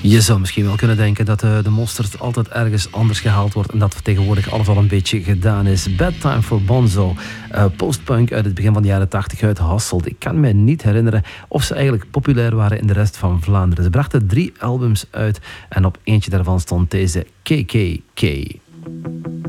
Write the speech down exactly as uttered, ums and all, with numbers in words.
Je zou misschien wel kunnen denken dat uh, de mosterd altijd ergens anders gehaald wordt en dat tegenwoordig alles al een beetje gedaan is. Bad Time for Bonzo, uh, postpunk uit het begin van de jaren tachtig uit Hasselt. Ik kan me niet herinneren of ze eigenlijk populair waren in de rest van Vlaanderen. Ze brachten drie albums uit en op eentje daarvan stond deze K K K.